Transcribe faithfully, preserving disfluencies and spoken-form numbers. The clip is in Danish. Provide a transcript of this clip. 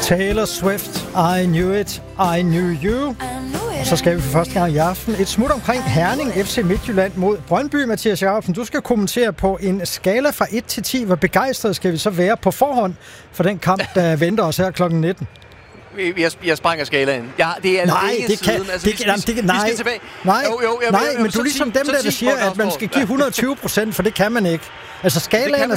Taylor Swift, I Knew It, I Knew You. Og så skal vi for første gang i aften et smut omkring Herning F C Midtjylland mod Brøndby. Mathias Jacobsen, du skal kommentere på en skala fra et til ti. Hvor begejstret skal vi så være på forhånd for den kamp, der venter os her klokken nitten? Jeg, jeg sprænger skalaen. Ja, det er nej, det kan, siden. Altså, det, vi, jamen, det kan, nej, vi skal tilbage. Nej, jo, jo, jeg, nej jeg, jeg, men du er ligesom dem, der, der siger, at man skal give et hundrede og tyve procent, for det kan man ikke. Altså, skalaen er